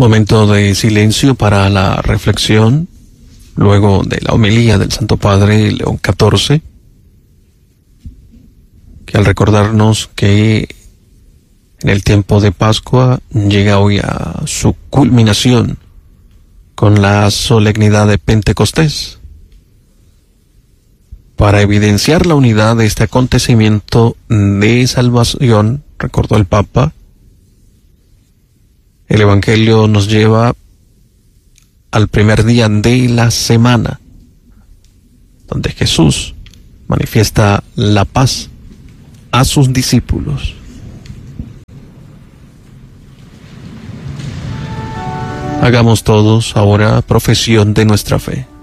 Momento de silencio para la reflexión, luego de la homilía del Santo Padre León XIV, que al recordarnos que en el tiempo de Pascua llega hoy a su culminación con la solemnidad de Pentecostés, para evidenciar la unidad de este acontecimiento de salvación, recordó el Papa, el Evangelio nos lleva al primer día de la semana, donde Jesús manifiesta la paz a sus discípulos. Hagamos todos ahora profesión de nuestra fe.